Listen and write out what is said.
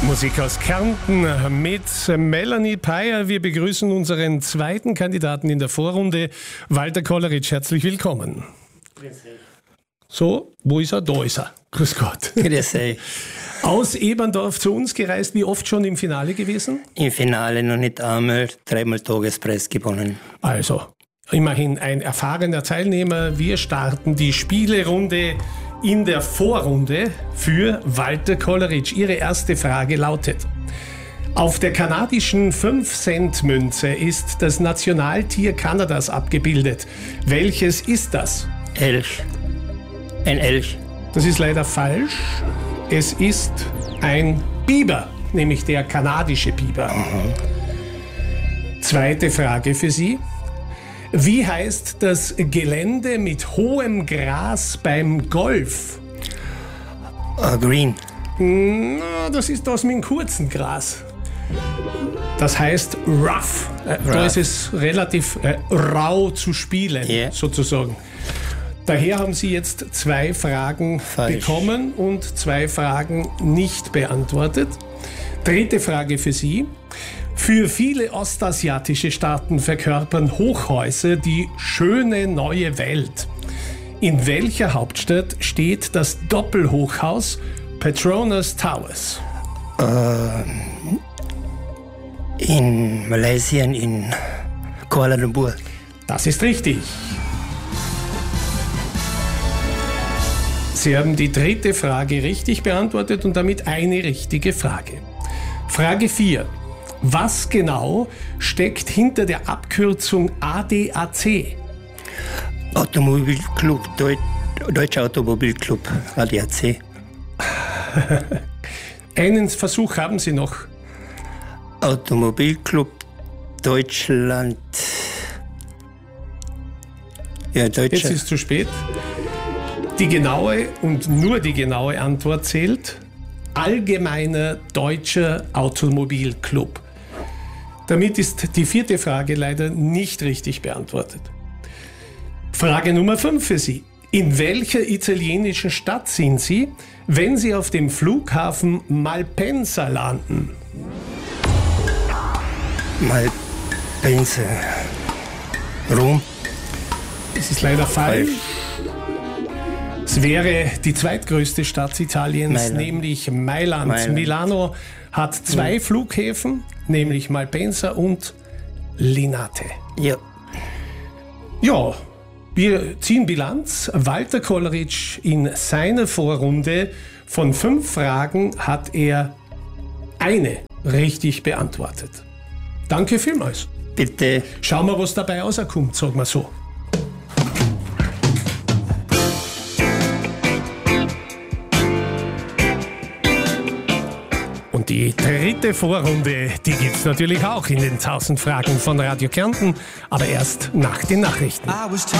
Musik aus Kärnten mit Melanie Peyer. Wir begrüßen unseren zweiten Kandidaten in der Vorrunde, Walter Kollerich. Herzlich willkommen. So, wo ist er? Da ist er. Grüß Gott. Grüß euch. Aus Eberndorf zu uns gereist, wie oft schon im Finale gewesen? Im Finale noch nicht einmal, 3-mal Tagespreis gewonnen. Also, immerhin ein erfahrener Teilnehmer. Wir starten die Spielerunde in der Vorrunde für Walter Kollerich. Ihre erste Frage lautet: Auf der kanadischen 5-Cent-Münze ist das Nationaltier Kanadas abgebildet. Welches ist das? Elch. Ein Elch. Das ist leider falsch. Es ist ein Biber, nämlich der kanadische Biber. Zweite Frage für Sie. Wie heißt das Gelände mit hohem Gras beim Golf? Green. Na, das ist das mit dem kurzen Gras. Das heißt rough. Da ist es relativ rau zu spielen, sozusagen. Daher haben Sie jetzt 2 Fragen bekommen und 2 Fragen nicht beantwortet. Dritte Frage für Sie. Für viele ostasiatische Staaten verkörpern Hochhäuser die schöne neue Welt. In welcher Hauptstadt steht das Doppelhochhaus Petronas Towers? In Malaysia, in Kuala Lumpur. Das ist richtig. Sie haben die dritte Frage richtig beantwortet und damit eine richtige Frage. Frage 4. Was genau steckt hinter der Abkürzung ADAC? Automobilclub, Deutscher Automobilclub, ADAC. Einen Versuch haben Sie noch. Automobilclub Deutschland. Ja, Deutscher. Jetzt ist zu spät. Die genaue und nur die genaue Antwort zählt: Allgemeiner Deutscher Automobilclub. Damit ist die vierte Frage leider nicht richtig beantwortet. Frage Nummer 5 für Sie. In welcher italienischen Stadt sind Sie, wenn Sie auf dem Flughafen Malpensa landen? Malpensa. Rom. Das ist leider falsch. Es wäre die zweitgrößte Stadt Italiens, nämlich Mailand. Milano hat 2 Flughäfen, nämlich Malpensa und Linate. Ja. Ja, wir ziehen Bilanz. Walter Kollerich in seiner Vorrunde von 5 Fragen hat er eine richtig beantwortet. Danke vielmals. Bitte. Schauen wir, was dabei rauskommt, sagen wir so. Und die dritte Vorrunde, die gibt's natürlich auch in den 1000 Fragen von Radio Kärnten, aber erst nach den Nachrichten.